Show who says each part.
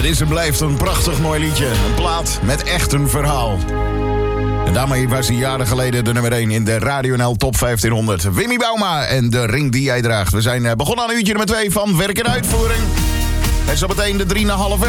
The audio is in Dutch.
Speaker 1: is en blijft een prachtig mooi liedje. Een plaat met echt een verhaal. En daarmee was hij jaren geleden de nummer 1 in de Radio NL Top 1500. Wimmy Bouma en de ring die jij draagt. We zijn begonnen aan uurtje nummer 2 van Werk en Uitvoering. En zo meteen de 3,5